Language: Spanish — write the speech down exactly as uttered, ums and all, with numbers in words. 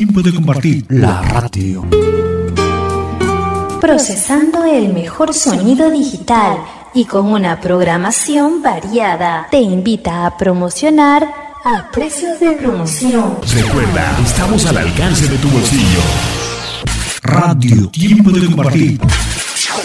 Tiempo de compartir. La radio. Procesando el mejor sonido digital y con una programación variada. Te invita a promocionar a precios de promoción. Recuerda, estamos al alcance de tu bolsillo. Radio Tiempo de compartir.